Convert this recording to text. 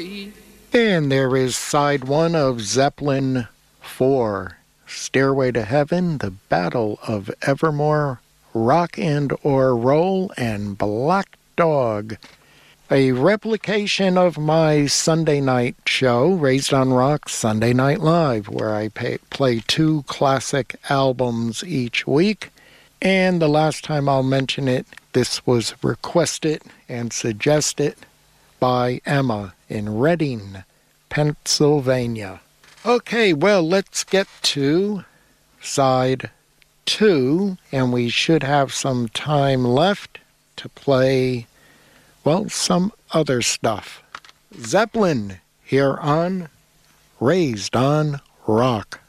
And there is side one of Zeppelin 4, Stairway to Heaven, The Battle of Evermore, Rock and or Roll, and Black Dog. A replication of my Sunday night show, Raised on Rock Sunday Night Live, where I play 2 classic albums each week. And the last time I'll mention it, this was requested and suggested by Emma in Reading, Pennsylvania. Okay, well, let's get to side 2, and we should have some time left to play, well, some other stuff. Zeppelin here on Raised on Rock.